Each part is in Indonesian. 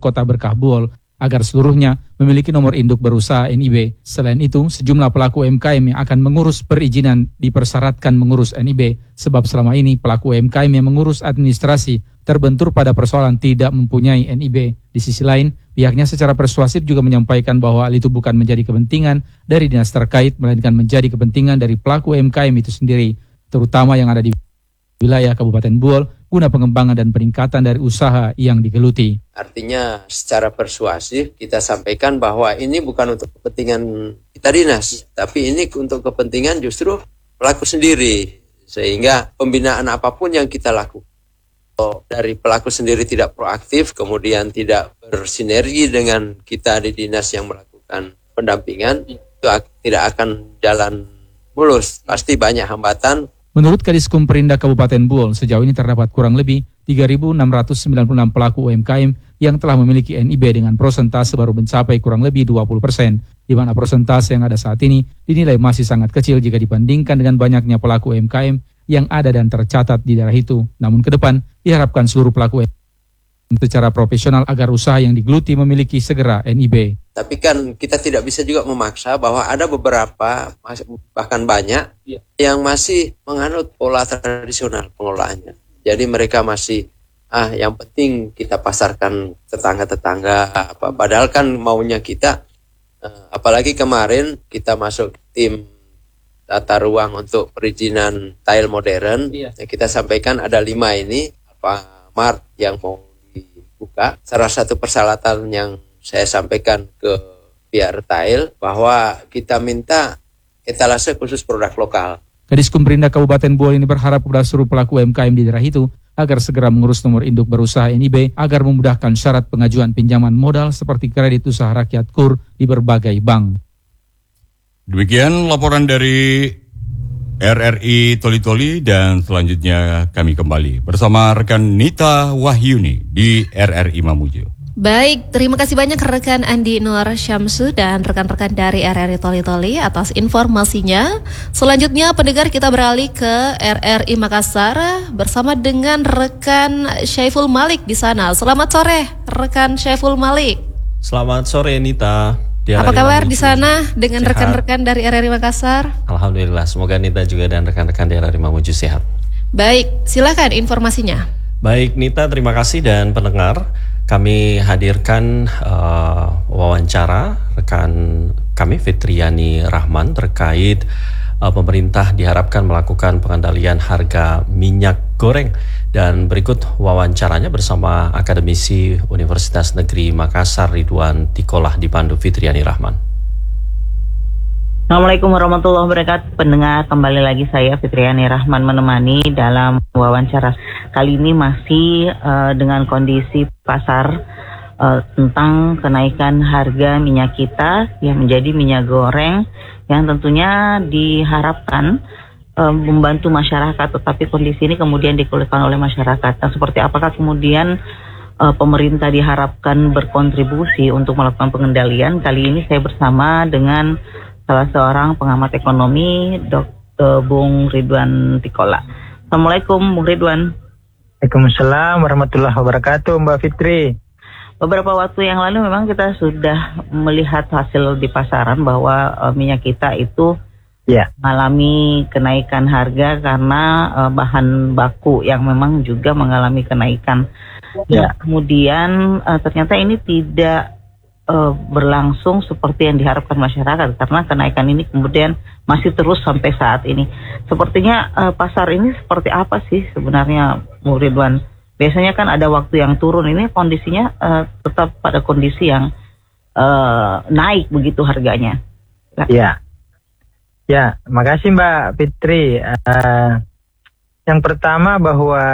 Kota Berkah Buol agar seluruhnya memiliki nomor induk berusaha NIB. Selain itu, sejumlah pelaku UMKM yang akan mengurus perizinan dipersyaratkan mengurus NIB, sebab selama ini pelaku UMKM yang mengurus administrasi terbentur pada persoalan tidak mempunyai NIB. Di sisi lain, pihaknya secara persuasif juga menyampaikan bahwa hal itu bukan menjadi kepentingan dari dinas terkait, melainkan menjadi kepentingan dari pelaku UMKM itu sendiri, terutama yang ada di wilayah Kabupaten Buol, guna pengembangan dan peningkatan dari usaha yang digeluti. Artinya secara persuasif kita sampaikan bahwa ini bukan untuk kepentingan kita dinas, tapi ini untuk kepentingan justru pelaku sendiri. Sehingga pembinaan apapun yang kita lakukan, dari pelaku sendiri tidak proaktif, kemudian tidak bersinergi dengan kita di dinas yang melakukan pendampingan, itu tidak akan jalan mulus. Pasti banyak hambatan. Menurut Kadiskum Perindak Kabupaten Buol, sejauh ini terdapat kurang lebih 3.696 pelaku UMKM yang telah memiliki NIB dengan persentase baru mencapai kurang lebih 20%, di mana persentase yang ada saat ini dinilai masih sangat kecil jika dibandingkan dengan banyaknya pelaku UMKM yang ada dan tercatat di daerah itu. Namun ke depan diharapkan seluruh pelaku UMKM secara profesional agar usaha yang digeluti memiliki segera NIB. Tapi kan kita tidak bisa juga memaksa bahwa ada beberapa, bahkan banyak, yang masih menganut pola tradisional pengelolaannya. Jadi mereka masih, yang penting kita pasarkan tetangga-tetangga. Padahal kan maunya kita, apalagi kemarin kita masuk tim tata ruang untuk perizinan tile modern. Kita sampaikan ada 5 ini, Mart yang mau dibuka. Salah satu persyaratan yang saya sampaikan ke pihak retail bahwa kita minta etalase khusus produk lokal. Kadiskum Perindak Kabupaten Buol ini berharap kepada seluruh pelaku UMKM di daerah itu agar segera mengurus nomor induk berusaha NIB agar memudahkan syarat pengajuan pinjaman modal seperti kredit usaha rakyat KUR di berbagai bank. Demikian laporan dari RRI Toli-Toli, dan selanjutnya kami kembali bersama rekan Nita Wahyuni di RRI Mamuju. Baik, terima kasih banyak rekan Andi Nur Syamsu dan rekan-rekan dari RRI Toli-Toli atas informasinya. Selanjutnya pendengar, kita beralih ke RRI Makassar bersama dengan rekan Syaiful Malik di sana. Selamat sore rekan Syaiful Malik. Selamat sore Nita. Apa kabar di sana dengan sehat? Rekan-rekan dari RRI Makassar? Alhamdulillah, semoga Nita juga dan rekan-rekan di RRI Mamuju sehat. Baik, silakan informasinya. Baik Nita, terima kasih, dan pendengar, kami hadirkan wawancara rekan kami Fitriani Rahman terkait pemerintah diharapkan melakukan pengendalian harga minyak goreng. Dan berikut wawancaranya bersama akademisi Universitas Negeri Makassar Ridwan Tikolah dipandu Fitriani Rahman. Assalamualaikum warahmatullahi wabarakatuh. Pendengar, kembali lagi saya Fitriani Rahman menemani dalam wawancara. Kali ini masih dengan kondisi pasar tentang kenaikan harga minyak kita yang menjadi minyak goreng yang tentunya diharapkan membantu masyarakat, tetapi kondisi ini kemudian dikeluhkan oleh masyarakat. Nah, seperti apakah kemudian pemerintah diharapkan berkontribusi untuk melakukan pengendalian? Kali ini saya bersama dengan salah seorang pengamat ekonomi, Dr. Bung Ridwan Tikolah. Assalamualaikum Bung Ridwan. Waalaikumsalam warahmatullahi wabarakatuh, Mbak Fitri. Beberapa waktu yang lalu memang kita sudah melihat hasil di pasaran bahwa minyak kita itu mengalami kenaikan harga karena bahan baku yang memang juga mengalami kenaikan. Kemudian ternyata ini tidak berlangsung seperti yang diharapkan masyarakat, karena kenaikan ini kemudian masih terus sampai saat ini. Sepertinya pasar ini seperti apa sih sebenarnya, Bu Ridwan? Biasanya kan ada waktu yang turun, ini kondisinya tetap pada kondisi yang naik begitu harganya. Ya, makasih Mbak Fitri. Yang pertama bahwa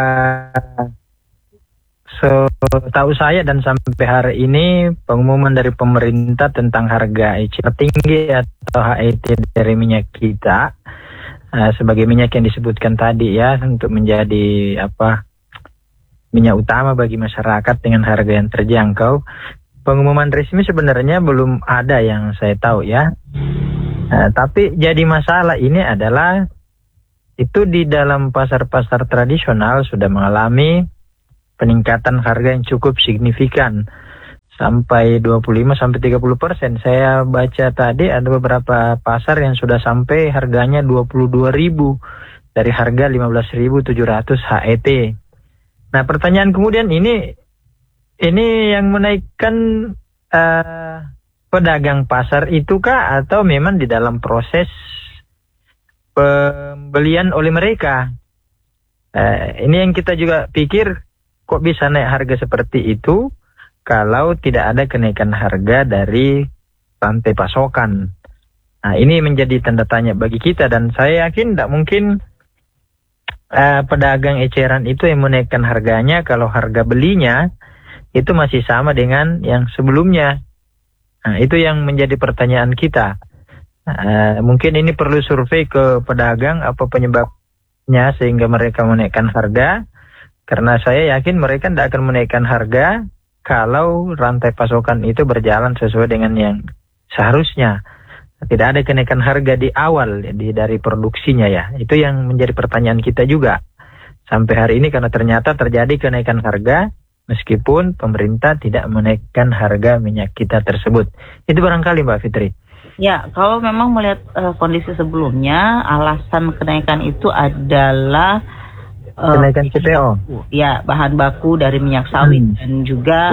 setahu saya dan sampai hari ini pengumuman dari pemerintah tentang harga eceran tertinggi atau HET dari minyak kita sebagai minyak yang disebutkan tadi ya, untuk menjadi minyak utama bagi masyarakat dengan harga yang terjangkau. Pengumuman resmi sebenarnya belum ada yang saya tahu ya. Tapi jadi masalah ini adalah itu di dalam pasar-pasar tradisional sudah mengalami peningkatan harga yang cukup signifikan. sampai 25-30%. Saya baca tadi ada beberapa pasar yang sudah sampai harganya 22.000 dari harga 15.700 HET. Nah, pertanyaan kemudian ini yang menaikkan pedagang pasar itukah atau memang di dalam proses pembelian oleh mereka? Ini yang kita juga pikir, kok bisa naik harga seperti itu kalau tidak ada kenaikan harga dari rantai pasokan. Nah, ini menjadi tanda tanya bagi kita, dan saya yakin tidak mungkin pedagang eceran itu yang menaikkan harganya kalau harga belinya itu masih sama dengan yang sebelumnya. Nah, itu yang menjadi pertanyaan kita. Mungkin ini perlu survei ke pedagang apa penyebabnya sehingga mereka menaikkan harga, karena saya yakin mereka tidak akan menaikkan harga kalau rantai pasokan itu berjalan sesuai dengan yang seharusnya. Tidak ada kenaikan harga di awal dari produksinya ya. Itu yang menjadi pertanyaan kita juga sampai hari ini, karena ternyata terjadi kenaikan harga meskipun pemerintah tidak menaikkan harga minyak kita tersebut. Itu barangkali Mbak Fitri. Ya, kalau memang melihat kondisi sebelumnya, alasan kenaikan itu adalah kenaikan CPO. Ya, bahan baku dari minyak sawit dan juga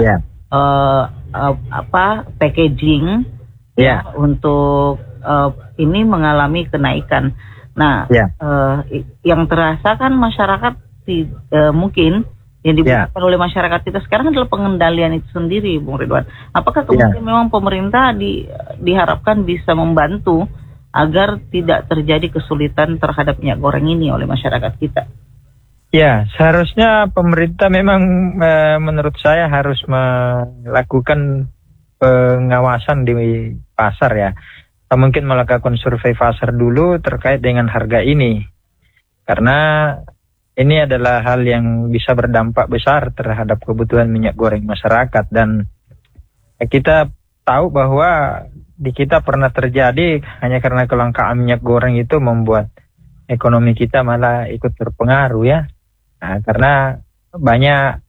packaging untuk ini mengalami kenaikan. Nah, yang terasa kan masyarakat mungkin yang dibutuhkan oleh masyarakat kita sekarang adalah pengendalian itu sendiri, Bung Ridwan. Apakah kemudian memang pemerintah diharapkan bisa membantu agar tidak terjadi kesulitan terhadap minyak goreng ini oleh masyarakat kita? Ya, seharusnya pemerintah memang menurut saya harus melakukan pengawasan di pasar ya. Atau mungkin melakukan survei pasar dulu terkait dengan harga ini. Karena ini adalah hal yang bisa berdampak besar terhadap kebutuhan minyak goreng masyarakat. Dan kita tahu bahwa di kita pernah terjadi hanya karena kelangkaan minyak goreng itu membuat ekonomi kita malah ikut terpengaruh ya. Nah, karena banyak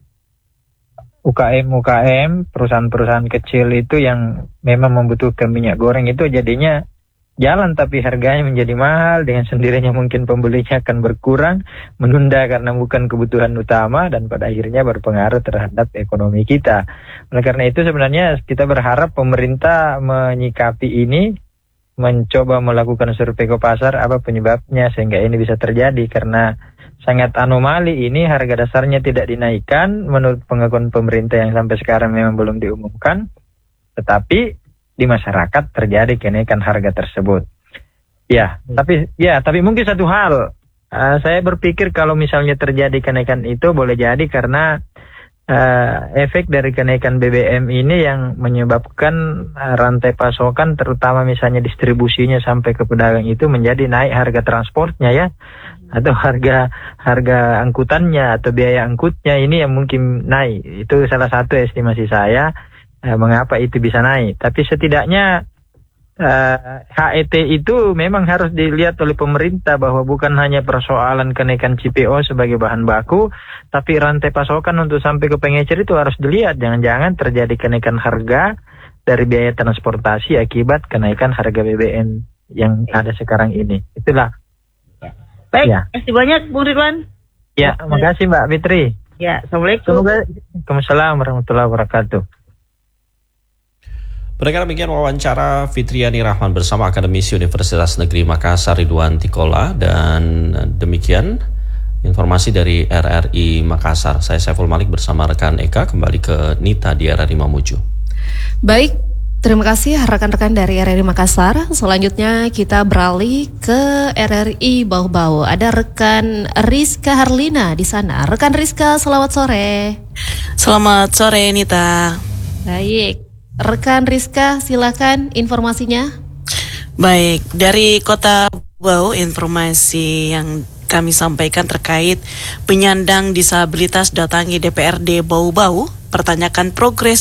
UKM, perusahaan-perusahaan kecil itu yang memang membutuhkan minyak goreng itu jadinya jalan, tapi harganya menjadi mahal. Dengan sendirinya mungkin pembelinya akan berkurang, menunda karena bukan kebutuhan utama, dan pada akhirnya berpengaruh terhadap ekonomi kita. Oleh karena itu sebenarnya kita berharap pemerintah menyikapi ini, mencoba melakukan survei ke pasar apa penyebabnya sehingga ini bisa terjadi, karena sangat anomali ini harga dasarnya tidak dinaikkan menurut pengakuan pemerintah yang sampai sekarang memang belum diumumkan, tetapi di masyarakat terjadi kenaikan harga tersebut. Tapi mungkin satu hal, saya berpikir kalau misalnya terjadi kenaikan itu boleh jadi karena efek dari kenaikan BBM ini yang menyebabkan rantai pasokan, terutama misalnya distribusinya sampai ke pedagang itu menjadi naik harga transportnya ya, atau harga angkutannya atau biaya angkutnya ini yang mungkin naik. Itu salah satu estimasi saya mengapa itu bisa naik. Tapi setidaknya HET itu memang harus dilihat oleh pemerintah bahwa bukan hanya persoalan kenaikan CPO sebagai bahan baku, tapi rantai pasokan untuk sampai ke pengecer itu harus dilihat. Jangan-jangan terjadi kenaikan harga dari biaya transportasi akibat kenaikan harga BBM yang ada sekarang ini. Itulah. Baik, terima kasih banyak Bung Ridwan. Ya, makasih Mbak Fitri. Ya, Assalamualaikum. Waalaikumsalam warahmatullahi wabarakatuh. Pendengar, demikian wawancara Fitriani Rahman bersama akademisi Universitas Negeri Makassar Ridwan Tikola, dan demikian informasi dari RRI Makassar. Saya Saiful Malik bersama rekan Eka kembali ke Nita di RRI Mamuju. Baik, terima kasih rekan-rekan dari RRI Makassar. Selanjutnya kita beralih ke RRI Bau-Bau. Ada rekan Rizka Harlina di sana. Rekan Rizka, selamat sore. Selamat sore Nita. Baik. Rekan Rizka, silakan informasinya. Baik, dari Kota Bau, informasi yang kami sampaikan terkait penyandang disabilitas datangi DPRD Bau-Bau, pertanyakan progres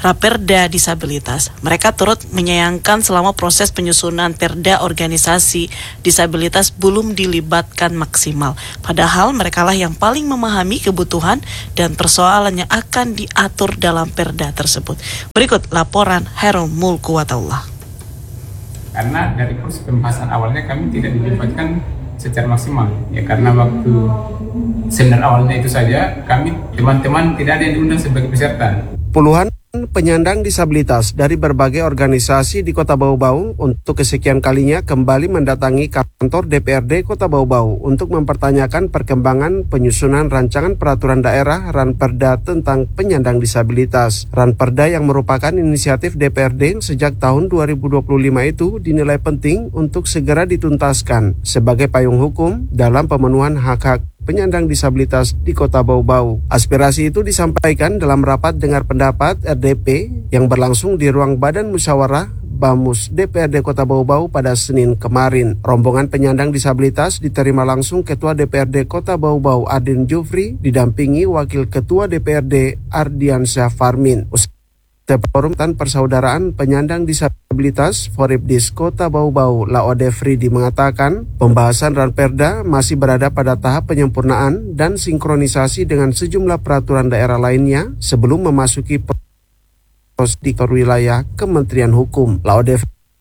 Raperda Disabilitas. Mereka turut menyayangkan selama proses penyusunan Perda organisasi disabilitas belum dilibatkan maksimal. Padahal merekalah yang paling memahami kebutuhan dan persoalan yang akan diatur dalam Perda tersebut. Berikut laporan Hairul Mulkuwatullah. Karena dari proses pembahasan awalnya kami tidak dilibatkan secara maksimal, ya karena waktu seminar awalnya itu saja kami teman-teman tidak ada yang diundang sebagai peserta. Puluhan penyandang disabilitas dari berbagai organisasi di Kota Bau-Bau untuk kesekian kalinya kembali mendatangi kantor DPRD Kota Bau-Bau untuk mempertanyakan perkembangan penyusunan rancangan peraturan daerah Ranperda tentang penyandang disabilitas. Ranperda yang merupakan inisiatif DPRD sejak tahun 2025 itu dinilai penting untuk segera dituntaskan sebagai payung hukum dalam pemenuhan hak-hak penyandang disabilitas di Kota Bau-Bau. Aspirasi itu disampaikan dalam rapat dengar pendapat RDP yang berlangsung di ruang Badan Musyawarah Bamus DPRD Kota Bau-Bau pada Senin kemarin. Rombongan penyandang disabilitas diterima langsung Ketua DPRD Kota Bau-Bau Ardin Jufri didampingi Wakil Ketua DPRD Ardiansyah Farmin. Forum Persaudaraan Penyandang Disabilitas Foribdis Kota Bau-Bau Laode Fridi mengatakan pembahasan Ranperda masih berada pada tahap penyempurnaan dan sinkronisasi dengan sejumlah peraturan daerah lainnya sebelum memasuki proses di wilayah Kementerian Hukum. Laode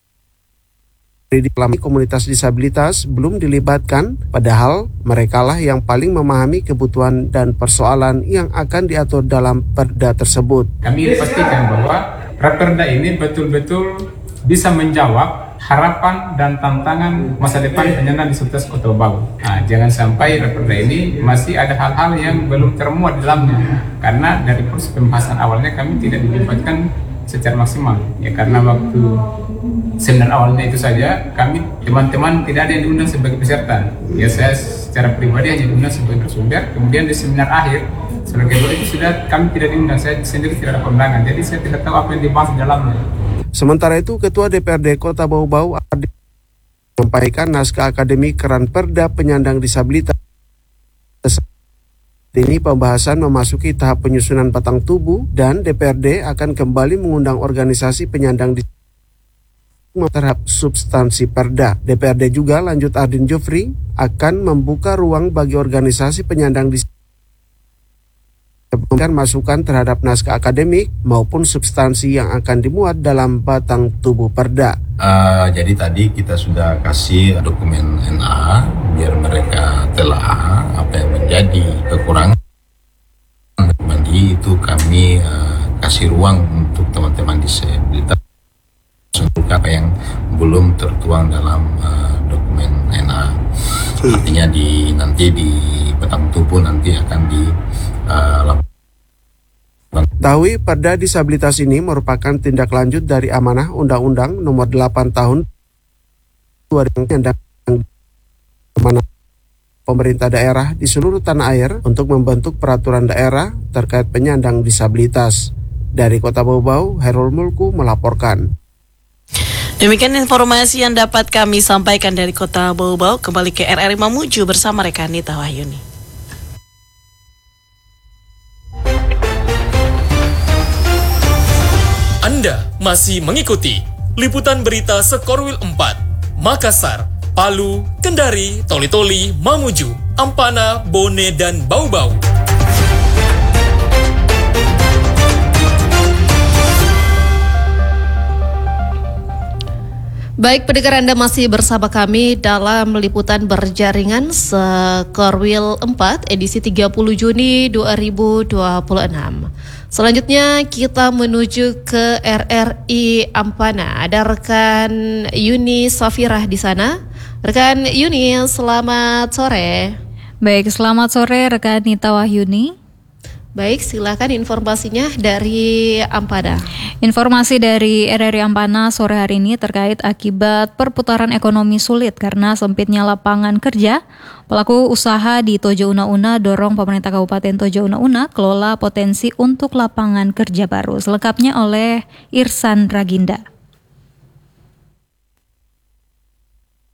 Fridi komunitas disabilitas belum dilibatkan, padahal merekalah yang paling memahami kebutuhan dan persoalan yang akan diatur dalam perda tersebut. Kami pastikan bahwa Raperda ini betul-betul bisa menjawab harapan dan tantangan masa depan penyandang disabilitas Kota Bau. Jangan sampai Raperda ini masih ada hal-hal yang belum termuat di dalamnya, karena dari proses pembahasan awalnya kami tidak dilibatkan secara maksimal, ya karena waktu seminar awalnya itu saja kami teman-teman tidak ada yang diundang sebagai peserta. Ya saya secara pribadi hanya diundang sebagai narasumber. Kemudian di seminar akhir sebagai kedua itu sudah kami tidak diundang, saya sendiri tidak ada undangan, jadi saya tidak tahu apa yang dibahas di dalamnya. Sementara itu Ketua DPRD Kota Bau-Bau menyampaikan naskah akademik Ranperda penyandang disabilitas. Ini pembahasan memasuki tahap penyusunan batang tubuh dan DPRD akan kembali mengundang organisasi penyandang disabilitas terhadap substansi perda. DPRD juga lanjut Ardin Jufri akan membuka ruang bagi organisasi penyandang disabilitas memberikan masukan terhadap naskah akademik maupun substansi yang akan dimuat dalam batang tubuh perda. Jadi tadi kita sudah kasih dokumen NA biar mereka telah apa yang menjadi kekurangan. Jadi itu kami kasih ruang untuk teman-teman disabilitas untuk apa yang belum tertuang dalam dokumen NA. Artinya nanti di batang tubuh nanti akan Tahui Perda disabilitas ini merupakan tindak lanjut dari amanah Undang-Undang Nomor 8 Tahun 2000 dan pemerintah daerah di seluruh tanah air untuk membentuk peraturan daerah terkait penyandang disabilitas. Dari Kota Bau-Bau, Hairul Mulku melaporkan. Demikian informasi yang dapat kami sampaikan dari Kota Bau-Bau. Kembali ke RRI Mamuju bersama rekan Nita Wahyuni. Anda masih mengikuti liputan berita Sekorwil 4, Makassar, Palu, Kendari, Toli-Toli, Mamuju, Ampana, Bone, dan Bau-Bau. Baik, pendengar, Anda masih bersama kami dalam liputan berjaringan Sekorwil 4 edisi 30 Juni 2026. Selanjutnya kita menuju ke RRI Ampana. Ada rekan Yuni Safirah di sana. Rekan Yuni, selamat sore. Baik, selamat sore rekan Nita Wahyuni. Baik, silakan informasinya dari Ampana. Informasi dari RRI Ampana sore hari ini terkait akibat perputaran ekonomi sulit karena sempitnya lapangan kerja. Pelaku usaha di Tojo Una-Una dorong pemerintah Kabupaten Tojo Una-Una kelola potensi untuk lapangan kerja baru. Selengkapnya oleh Irsan Raginda.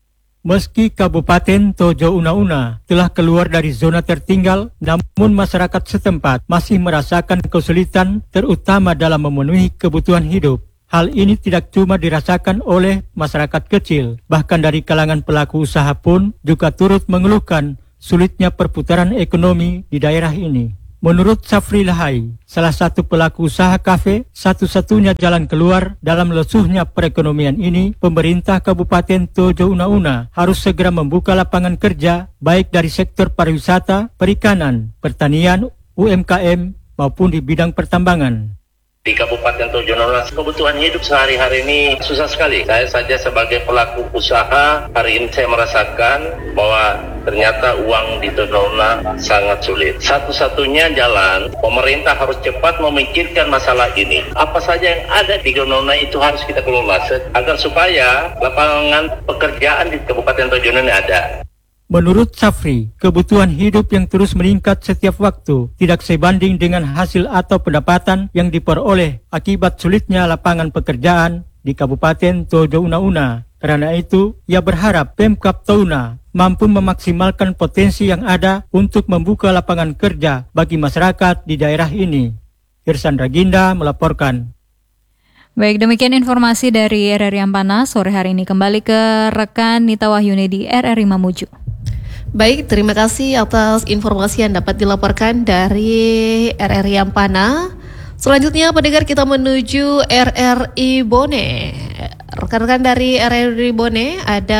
Meski Kabupaten Tojo Una-Una telah keluar dari zona tertinggal, namun masyarakat setempat masih merasakan kesulitan terutama dalam memenuhi kebutuhan hidup. Hal ini tidak cuma dirasakan oleh masyarakat kecil, bahkan dari kalangan pelaku usaha pun juga turut mengeluhkan sulitnya perputaran ekonomi di daerah ini. Menurut Safri Lahai, salah satu pelaku usaha kafe, satu-satunya jalan keluar dalam lesuhnya perekonomian ini, pemerintah Kabupaten Tojo Una-Una harus segera membuka lapangan kerja baik dari sektor pariwisata, perikanan, pertanian, UMKM maupun di bidang pertambangan. Di Kabupaten Tojo Una-Una, kebutuhan hidup sehari-hari ini susah sekali. Saya saja sebagai pelaku usaha, hari ini saya merasakan bahwa ternyata uang di Tojo Una sangat sulit. Satu-satunya jalan, pemerintah harus cepat memikirkan masalah ini. Apa saja yang ada di Tojo Una itu harus kita kelola agar supaya lapangan pekerjaan di Kabupaten Tojo Una ada. Menurut Safri, kebutuhan hidup yang terus meningkat setiap waktu tidak sebanding dengan hasil atau pendapatan yang diperoleh akibat sulitnya lapangan pekerjaan di Kabupaten Tojo Una-Una. Karena itu, ia berharap Pemkab Touna mampu memaksimalkan potensi yang ada untuk membuka lapangan kerja bagi masyarakat di daerah ini. Irsan Raginda melaporkan. Baik, demikian informasi dari RRI Ampana sore hari ini. Kembali ke rekan Nita Wahyuni di RRI Mamuju. Baik, terima kasih atas informasi yang dapat dilaporkan dari RRI Ampana. Selanjutnya pendengar, kita menuju RRI Bone. Rekan-rekan dari RRI Bone, ada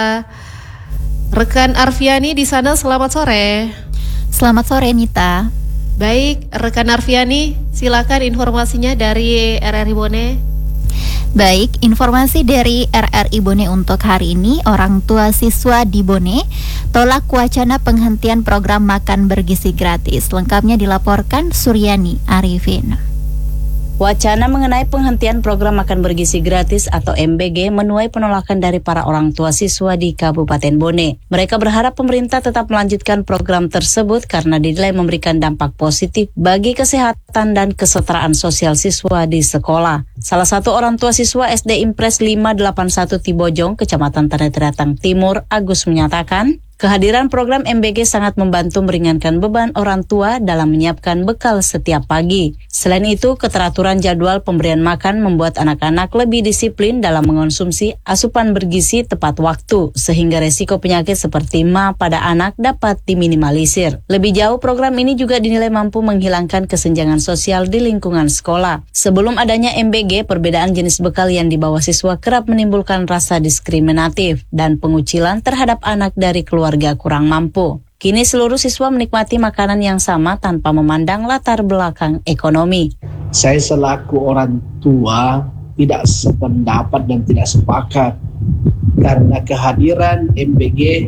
rekan Arfiani di sana. Selamat sore. Selamat sore, Nita. Baik, rekan Arfiani, silakan informasinya dari RRI Bone. Baik, informasi dari RRI Bone untuk hari ini, orang tua siswa di Bone tolak wacana penghentian program makan bergizi gratis. Lengkapnya dilaporkan Suryani Arifin. Wacana mengenai penghentian program makan bergizi gratis atau MBG menuai penolakan dari para orang tua siswa di Kabupaten Bone. Mereka berharap pemerintah tetap melanjutkan program tersebut karena dinilai memberikan dampak positif bagi kesehatan dan kesetaraan sosial siswa di sekolah. Salah satu orang tua siswa SD Impres 581 Tibojong, Kecamatan Tanah Tratang Timur, Agus menyatakan, kehadiran program MBG sangat membantu meringankan beban orang tua dalam menyiapkan bekal setiap pagi. Selain itu, keteraturan jadwal pemberian makan membuat anak-anak lebih disiplin dalam mengonsumsi asupan bergizi tepat waktu, sehingga resiko penyakit seperti MA pada anak dapat diminimalisir. Lebih jauh, program ini juga dinilai mampu menghilangkan kesenjangan sosial di lingkungan sekolah. Sebelum adanya MBG, perbedaan jenis bekal yang dibawa siswa kerap menimbulkan rasa diskriminatif dan pengucilan terhadap anak dari keluarga kurang mampu. Kini seluruh siswa menikmati makanan yang sama tanpa memandang latar belakang ekonomi. Saya selaku orang tua tidak sependapat dan tidak sepakat karena kehadiran MBG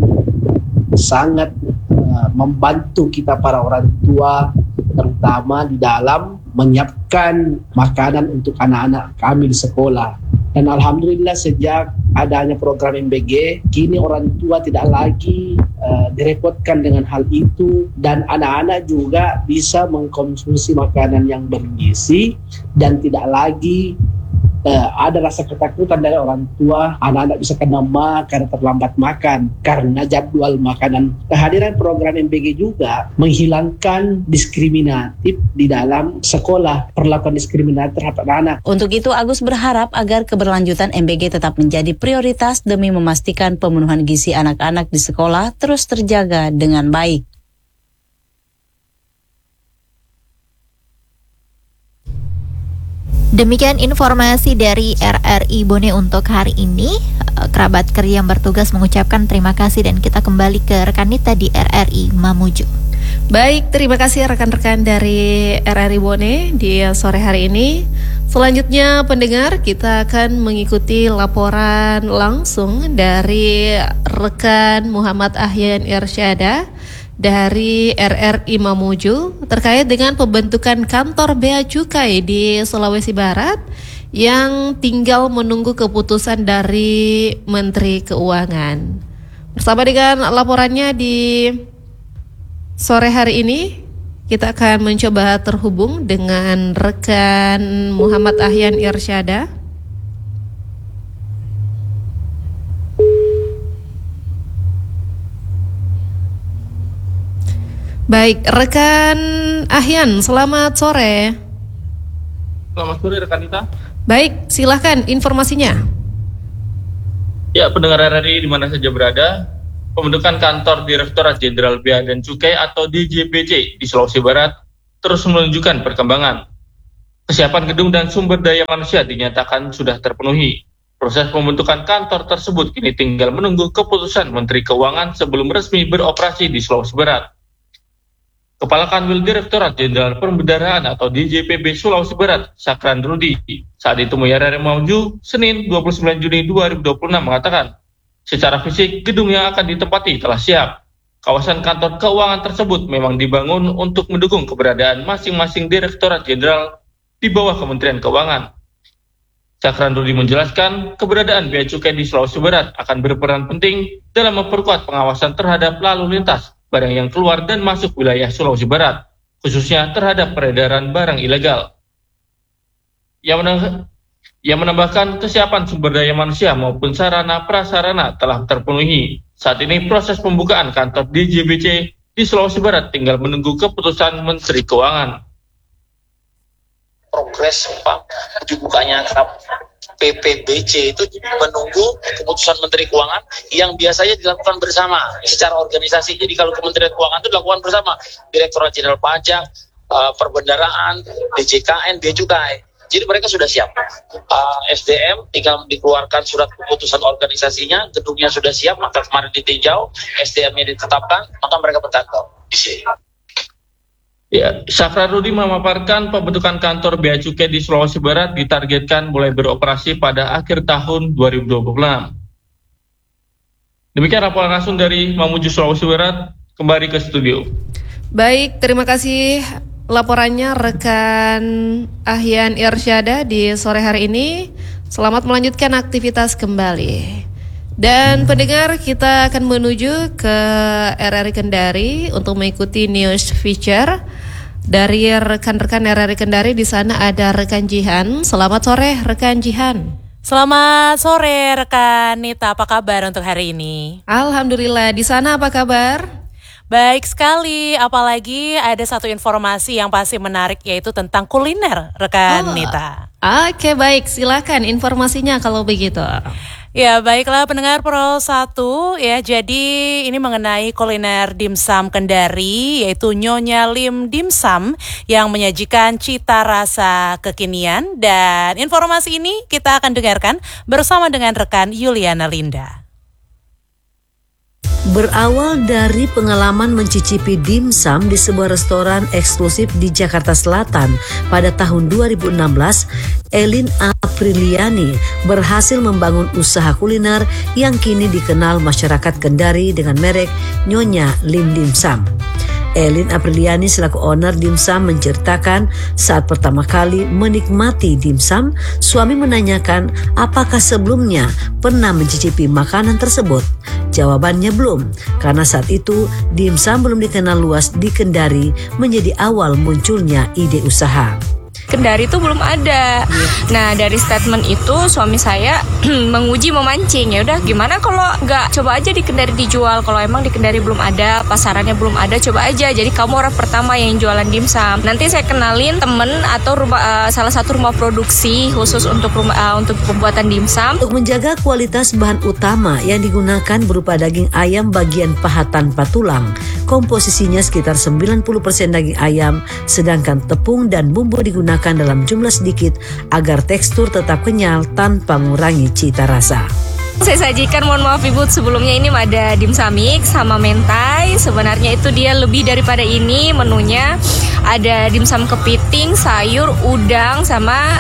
sangat membantu kita para orang tua, terutama di dalam menyiapkan makanan untuk anak-anak kami di sekolah. Dan alhamdulillah sejak adanya program MBG, kini orang tua tidak lagi direpotkan dengan hal itu, dan anak-anak juga bisa mengkonsumsi makanan yang bergizi dan tidak lagi ada rasa ketakutan dari orang tua anak-anak bisa kena MA karena terlambat makan karena jadwal makanan. Kehadiran program MBG juga menghilangkan diskriminatif di dalam sekolah, perlakuan diskriminatif terhadap anak. Untuk itu, Agus berharap agar keberlanjutan MBG tetap menjadi prioritas demi memastikan pemenuhan gizi anak-anak di sekolah terus terjaga dengan baik. Demikian informasi dari RRI Bone untuk hari ini. Kerabat kerja yang bertugas mengucapkan terima kasih dan kita kembali ke rekan Nita di RRI Mamuju. Baik, terima kasih rekan-rekan dari RRI Bone di sore hari ini. Selanjutnya pendengar, kita akan mengikuti laporan langsung dari rekan Muhammad Ahyan Irsyada dari RRI Mamuju terkait dengan pembentukan kantor Bea Cukai di Sulawesi Barat yang tinggal menunggu keputusan dari Menteri Keuangan. Bersama dengan laporannya di sore hari ini, kita akan mencoba terhubung dengan rekan Muhammad Ahyan Irsyada. Baik, rekan Ahyan, selamat sore. Selamat sore rekan Nita. Baik, silahkan informasinya. Ya, pendengar RRI di mana saja berada, pembentukan kantor Direktorat Jenderal Bea dan Cukai atau DJBC di Sulawesi Barat terus menunjukkan perkembangan. Kesiapan gedung dan sumber daya manusia dinyatakan sudah terpenuhi. Proses pembentukan kantor tersebut kini tinggal menunggu keputusan Menteri Keuangan sebelum resmi beroperasi di Sulawesi Barat. Kepala Kanwil Direktorat Jenderal Pembendaraan atau DJPB Sulawesi Barat, Sakran Rudi, saat ditemui RRI Mamuju, Senin 29 Juni 2026 mengatakan, secara fisik gedung yang akan ditempati telah siap. Kawasan kantor keuangan tersebut memang dibangun untuk mendukung keberadaan masing-masing Direktorat Jenderal di bawah Kementerian Keuangan. Sakran Rudi menjelaskan, keberadaan Bea Cukai di Sulawesi Barat akan berperan penting dalam memperkuat pengawasan terhadap lalu lintas barang yang keluar dan masuk wilayah Sulawesi Barat, khususnya terhadap peredaran barang ilegal. Ia menambahkan kesiapan sumber daya manusia maupun sarana prasarana telah terpenuhi. Saat ini proses pembukaan kantor DJBC di Sulawesi Barat tinggal menunggu keputusan Menteri Keuangan. Progres dibukanya PPBC itu menunggu keputusan Menteri Keuangan yang biasanya dilakukan bersama secara organisasi. Jadi kalau Kementerian Keuangan itu dilakukan bersama Direktorat Jenderal Pajak, Perbendaraan, DJKN, Bea Cukai. Jadi mereka sudah siap. SDM tinggal dikeluarkan surat keputusan organisasinya, gedungnya sudah siap, maka kemarin ditinjau, SDM-nya ditetapkan, maka mereka bertanggung di sini. Ya, Sakran Rudi memaparkan pembentukan kantor Bea Cukai di Sulawesi Barat ditargetkan mulai beroperasi pada akhir tahun 2026. Demikian laporan langsung dari Mamuju, Sulawesi Barat. Kembali ke studio. Baik, terima kasih laporannya rekan Ahyan Irsyada di sore hari ini. Selamat melanjutkan aktivitas kembali. Dan pendengar, kita akan menuju ke RRI Kendari untuk mengikuti news feature dari rekan-rekan RRI Kendari. Di sana ada rekan Jihan. Selamat sore rekan Jihan. Selamat sore rekan Nita, apa kabar untuk hari ini? Alhamdulillah, di sana apa kabar? Baik sekali, apalagi ada satu informasi yang pasti menarik, yaitu tentang kuliner rekan Nita. Oke, baik, silakan informasinya kalau begitu. Ya, baiklah pendengar Pro 1 ya. Jadi ini mengenai kuliner dimsum Kendari, yaitu Nyonya Lim Dimsum yang menyajikan cita rasa kekinian. Dan informasi ini kita akan dengarkan bersama dengan rekan Yuliana Linda. Berawal dari pengalaman mencicipi dimsum di sebuah restoran eksklusif di Jakarta Selatan pada tahun 2016, Elin Apriliani berhasil membangun usaha kuliner yang kini dikenal masyarakat Kendari dengan merek Nyonya Lim Dimsum. Elin Apriliani selaku owner dimsum menceritakan saat pertama kali menikmati dimsum, suami menanyakan apakah sebelumnya pernah mencicipi makanan tersebut. Jawabannya belum, karena saat itu dimsum belum dikenal luas di Kendari menjadi awal munculnya ide usaha. Kendari itu belum ada. Nah, dari statement itu suami saya menguji, memancing. Ya udah, gimana kalau nggak coba aja di Kendari dijual? Kalau emang di Kendari belum ada, pasarannya belum ada, coba aja. Jadi kamu orang pertama yang jualan dimsum. Nanti saya kenalin temen atau salah satu rumah produksi khusus untuk pembuatan dimsum. Untuk menjaga kualitas bahan utama yang digunakan berupa daging ayam bagian paha tanpa tulang. Komposisinya sekitar 90% daging ayam, sedangkan tepung dan bumbu digunakan dalam jumlah sedikit agar tekstur tetap kenyal tanpa mengurangi cita rasa. Saya sajikan, mohon maaf Ibu, sebelumnya ini ada dimsum mix sama mentai. Sebenarnya itu dia lebih daripada ini menunya. Ada dimsum kepiting, sayur, udang, sama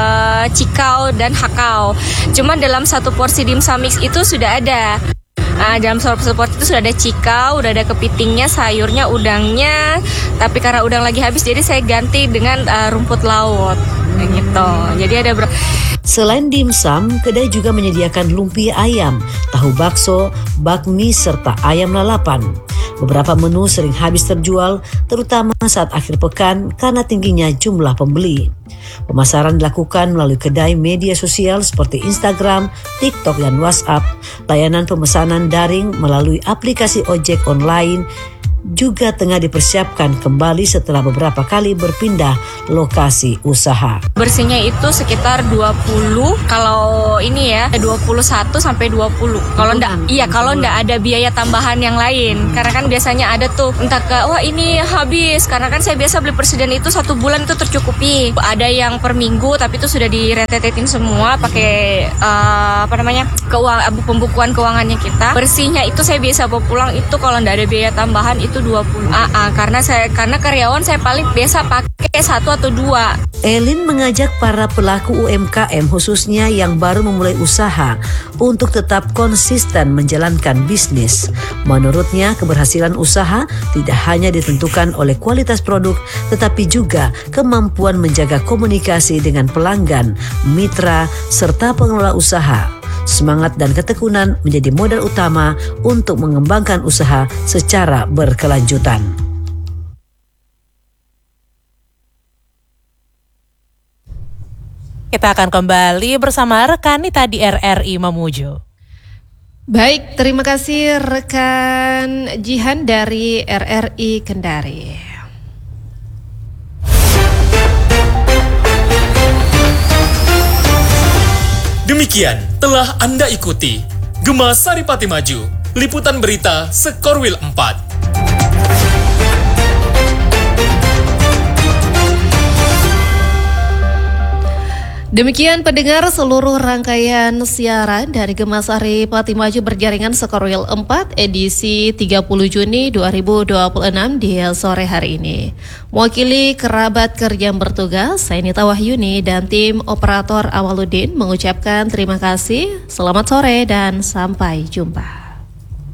cikau dan hakau. Cuma dalam satu porsi dimsum mix itu sudah ada. Nah, dalam satu porsi itu sudah ada cikau, udah ada kepitingnya, sayurnya, udangnya. Tapi karena udang lagi habis, jadi saya ganti dengan rumput laut. Gitu. Jadi ada Selain dimsum, kedai juga menyediakan lumpia ayam, tahu bakso, bakmi, serta ayam lalapan. Beberapa menu sering habis terjual, terutama saat akhir pekan karena tingginya jumlah pembeli. Pemasaran dilakukan melalui kedai media sosial seperti Instagram, TikTok, dan WhatsApp. Layanan pemesanan daring melalui aplikasi ojek online juga tengah dipersiapkan kembali setelah beberapa kali berpindah lokasi usaha. Bersihnya itu sekitar 20, kalau ini ya 21 sampai 20. Kalau enggak ada biaya tambahan yang lain. Karena kan biasanya ada tuh entah wah ini habis, karena kan saya biasa beli persediaan itu 1 bulan itu tercukupi. Ada yang per minggu tapi itu sudah diretetin semua pakai pembukuan keuangannya kita. Bersihnya itu saya biasa bawa pulang itu kalau enggak ada biaya tambahan itu 20. Karena karyawan saya paling biasa pakai 1 atau 2. Elin mengajak para pelaku UMKM khususnya yang baru memulai usaha untuk tetap konsisten menjalankan bisnis. Menurutnya, keberhasilan usaha tidak hanya ditentukan oleh kualitas produk, tetapi juga kemampuan menjaga komunikasi dengan pelanggan, mitra, serta pengelola usaha. Semangat dan ketekunan menjadi modal utama untuk mengembangkan usaha secara berkelanjutan. Kita akan kembali bersama rekan Nita di RRI Mamuju. Baik, terima kasih rekan Jihan dari RRI Kendari. Demikian telah Anda ikuti Gema Saripati Maju, liputan berita Sekorwil 4. Demikian pendengar, seluruh rangkaian siaran dari Gema Saripati Maju berjaringan Sekorwil 4 edisi 30 Juni 2026 di sore hari ini. Mewakili kerabat kerja yang bertugas, saya Nita Wahyuni dan tim operator Awaludin mengucapkan terima kasih, selamat sore dan sampai jumpa.